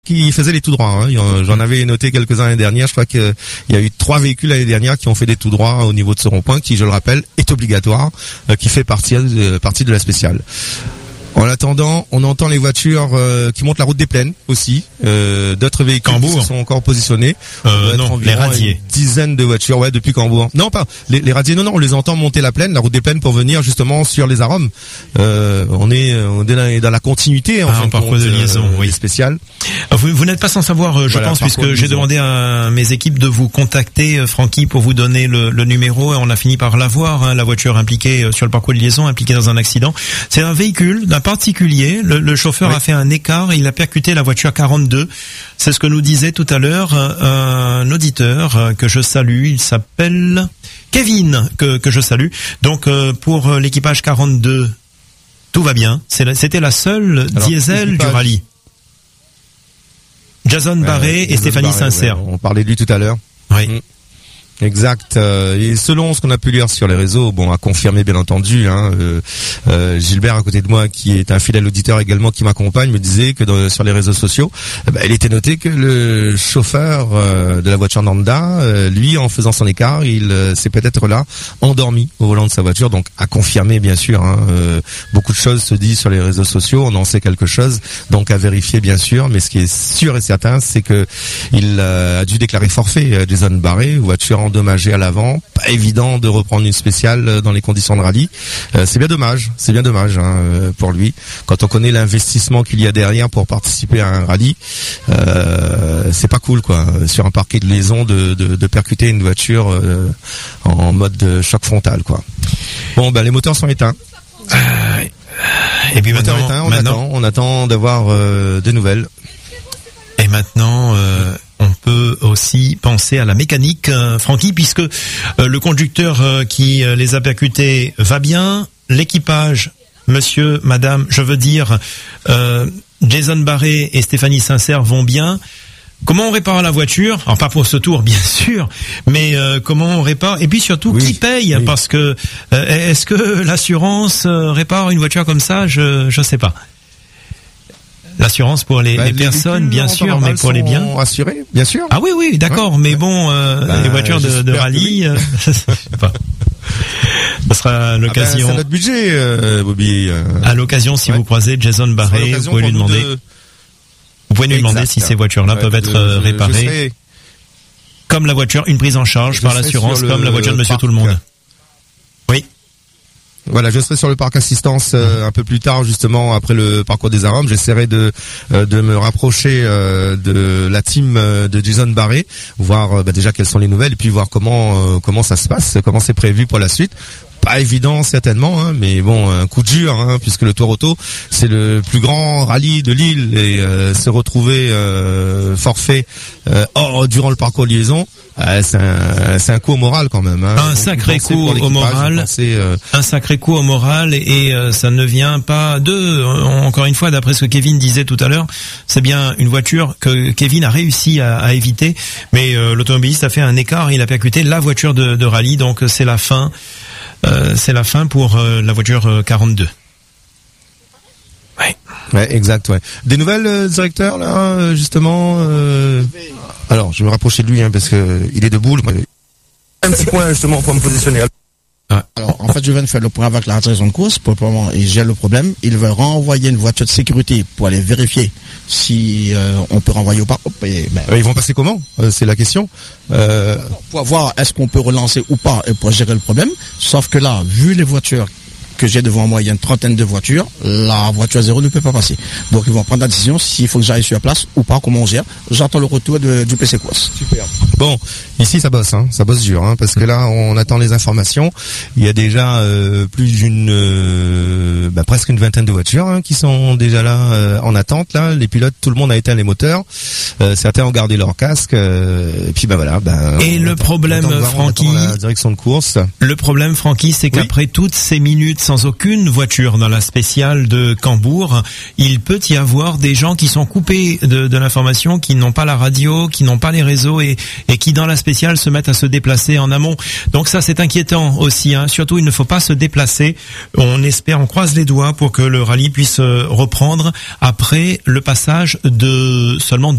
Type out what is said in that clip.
qui faisaient les tout droits. Hein. J'en avais noté quelques-uns l'année dernière. Je crois qu'il y a eu 3 véhicules l'année dernière qui ont fait des tout droits au niveau de ce rond-point, qui, je le rappelle, est obligatoire, qui fait partie de la spéciale. En attendant, on entend les voitures qui montent la route des Plaines aussi, d'autres véhicules qui sont encore positionnés. Non, les radiers. Une dizaine de voitures, ouais, depuis Cambourg. Non, pas les radiers. Non, on les entend monter la Plaine, la route des Plaines, pour venir justement sur les Arômes. On est dans la continuité en parcours de liaison, oui, spécial. Vous n'êtes pas sans savoir, je pense, puisque j'ai demandé à mes équipes de vous contacter, Francky, pour vous donner le numéro, et on a fini par l'avoir. Hein, la voiture impliquée sur le parcours de liaison, impliquée dans un accident. C'est un véhicule d'un particulier. Le chauffeur a fait un écart et il a percuté la voiture 42. C'est ce que nous disait tout à l'heure un auditeur que je salue. Il s'appelle Kevin, que je salue. Donc pour l'équipage 42, tout va bien. C'était la seule diesel du rallye. Jason Barré et Stéphanie Sincère. Ouais, on parlait de lui tout à l'heure. Oui. Exact. Et selon ce qu'on a pu lire sur les réseaux, à confirmer bien entendu, Gilbert à côté de moi, qui est un fidèle auditeur également, qui m'accompagne, me disait que sur les réseaux sociaux, il était noté que le chauffeur de la voiture Nanda, lui, en faisant son écart, il s'est peut-être là endormi au volant de sa voiture. Donc à confirmer bien sûr. Beaucoup de choses se disent sur les réseaux sociaux, on en sait quelque chose, donc à vérifier bien sûr. Mais ce qui est sûr et certain, c'est que il a dû déclarer forfait, Jason Barré, voiture endommagé à l'avant, pas évident de reprendre une spéciale dans les conditions de rallye. C'est bien dommage pour lui. Quand on connaît l'investissement qu'il y a derrière pour participer à un rallye, c'est pas cool quoi. Sur un parquet de liaison de percuter une voiture en mode choc frontal quoi. Les moteurs sont éteints. Et puis maintenant, on attend d'avoir des nouvelles. Et maintenant, on peut aussi penser à la mécanique, Francky, puisque le conducteur qui les a percutés va bien, l'équipage, monsieur, madame, je veux dire, Jason Barré et Stéphanie Sincère vont bien. Comment on répare la voiture? Alors pas pour ce tour, bien sûr, mais comment on répare? Et puis surtout, qui paye? Parce que est-ce que l'assurance répare une voiture comme ça? Je sais pas. L'assurance pour les personnes, bien sûr, mais pour les biens. Assurés, bien sûr. Ah oui, d'accord, mais les voitures de rallye, je sais pas. Ce sera l'occasion. C'est notre budget, Bobby. À l'occasion, si vous croisez Jason Barré, vous pouvez lui demander. Vous pouvez lui demander si ces voitures-là peuvent être réparées. Comme la voiture, une prise en charge par l'assurance, comme la voiture de Monsieur Tout le Monde. Oui. Voilà, je serai sur le parc assistance un peu plus tard, justement après le parcours des Arômes. J'essaierai de me rapprocher de la team de Jason Barré, voir déjà quelles sont les nouvelles et puis voir comment ça se passe, comment c'est prévu pour la suite. Pas évident certainement, mais un coup dur, puisque le Toronto c'est le plus grand rallye de l'île et se retrouver forfait durant le parcours de liaison, c'est un coup au moral quand même. Un sacré coup au moral. Un sacré coup au moral et ça ne vient pas encore une fois, d'après ce que Kevin disait tout à l'heure, c'est bien une voiture que Kevin a réussi à éviter, mais l'automobiliste a fait un écart, il a percuté la voiture de rallye, donc c'est la fin. C'est la fin pour la voiture 42. Ouais, exact, ouais. Des nouvelles, directeur, là, justement, alors, je vais me rapprocher de lui, parce que il est debout. Un petit point, justement, pour me positionner. Alors, en fait, je viens de faire le point avec la direction de course, pour le moment, et j'ai le problème. Ils veulent renvoyer une voiture de sécurité pour aller vérifier si on peut renvoyer ou pas. Ils vont passer comment? C'est la question. Pour voir est-ce qu'on peut relancer ou pas et pour gérer le problème. Sauf que là, vu les voitures que j'ai devant moi, il y a une trentaine de voitures, la voiture 0 ne peut pas passer. Donc ils vont prendre la décision s'il faut que j'aille sur la place ou pas, comment on gère. J'attends le retour du PC Course. Super. Bon, ici ça bosse dur, parce que là on attend les informations. Il y a déjà presque une vingtaine de voitures qui sont déjà là en attente. Là, les pilotes, tout le monde a éteint les moteurs. Certains ont gardé leur casque. Et puis et le problème, Francky, la direction de course. Le problème, Francky, c'est qu'après toutes ces minutes sans aucune voiture dans la spéciale de Cambourg, il peut y avoir des gens qui sont coupés de l'information, qui n'ont pas la radio, qui n'ont pas les réseaux et et qui dans la spéciale se mettent à se déplacer en amont. Donc ça c'est inquiétant aussi, hein. Surtout il ne faut pas se déplacer. On espère, on croise les doigts pour que le rallye puisse reprendre après le passage de seulement